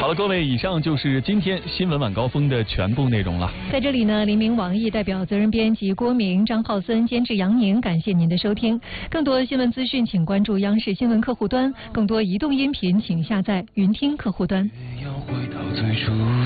好了，各位，以上就是今天新闻晚高峰的全部内容了。 在这里呢，黎明网易代表责任编辑郭明、张浩森，监制杨宁，感谢您的收听。更多新闻资讯，请关注央视新闻客户端；更多移动音频，请下载云听客户端。